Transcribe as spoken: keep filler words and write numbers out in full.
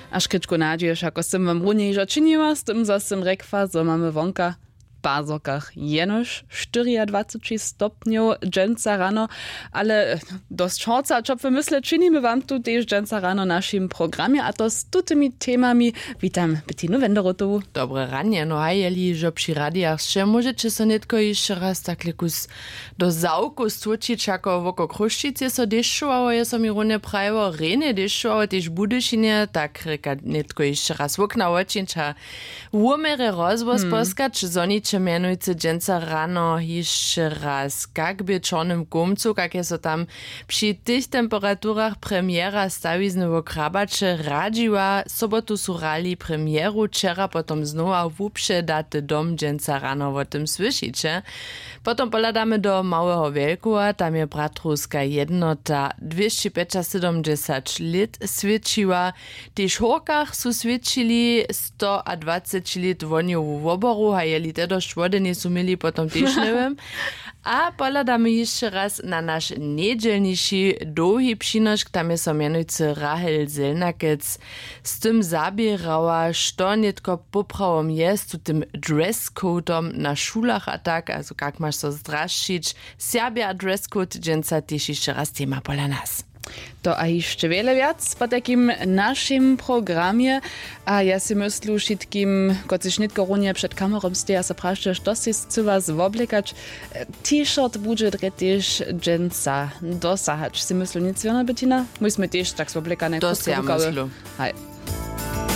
Až keď nádeješ, ako som vám runej, že činila, s tým zase rekla, že máme vonka v pázokach jenož dvadzsaťštyri stopňov dženca rano, ale dosť horca, čo vymysle, činíme vám tu tiež dženca rano našim programie, a to s tutými témami. Vítam Bettinu Wenderotovu. Dobre ranie, no a jeli, že pri radiach še môžete sa netko ešte raz takhle kus do zauku stúčiť, ako voko Kruščice so dešťovalo, ja som mi rune prajevo, rene dešťovalo, tiež budešine, tak reka netko ešte raz vokna očinča v umere rozvoz hmm. poskať, že zonič mianujúce dženca rano ešte raz, kak by čornym gumcu, kaké so tam pri tých temperatúrach premiéra staviznovo krabače radživa, sobotu sú rali premiéru, včera potom znova vúpše dáte dom dženca rano o tom slyšíte. Potom poľadáme do Malého Veľkova, tam je bratrúska jednota dvestosedemdesiat lit svedčila. Tiež v Horkách sú svedčili sto dvadsať lit vonivú oboru, a jeli teda švodení sú mili potom tiež neviem. A poľadáme ešte raz na náš nedelnejší dlhý přinošk, tam je so menujúci Rahel Zelnakec. S tým zabierala, što netko popravom je, s tým dresscodom na šulách a tak, also kak máš so zdrašiť. Serbia dresscode, dženca tiež ešte raz téma poľa nás. To a ešte veľa viac po takým našim programie. A ja si myslím všetkým, keď si šnitko runie před kamerom ste a sa prašte, što si chce vás obliekať. T-shirt bude tiež dženca dosahať. Si myslím, nic veľa, Bettina? My sme tiež tak obliekané. To si ja myslím. Hej.